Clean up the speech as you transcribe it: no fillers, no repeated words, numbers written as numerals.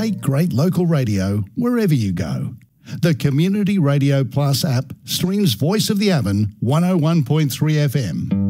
take great local radio wherever you go. The Community Radio Plus app streams Voice of the Avon 101.3 FM.